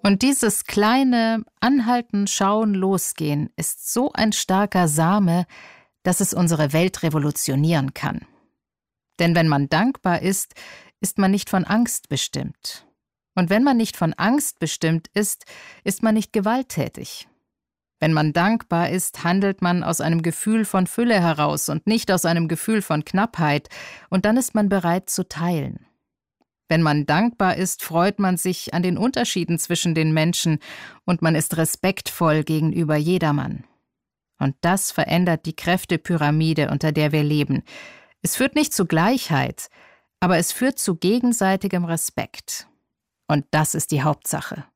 Und dieses kleine Anhalten, Schauen, Losgehen ist so ein starker Same, dass es unsere Welt revolutionieren kann. Denn wenn man dankbar ist, ist man nicht von Angst bestimmt. Und wenn man nicht von Angst bestimmt ist man nicht gewalttätig. Wenn man dankbar ist, handelt man aus einem Gefühl von Fülle heraus und nicht aus einem Gefühl von Knappheit, und dann ist man bereit zu teilen. Wenn man dankbar ist, freut man sich an den Unterschieden zwischen den Menschen und man ist respektvoll gegenüber jedermann. Und das verändert die Kräftepyramide, unter der wir leben. Es führt nicht zu Gleichheit, aber es führt zu gegenseitigem Respekt. Und das ist die Hauptsache.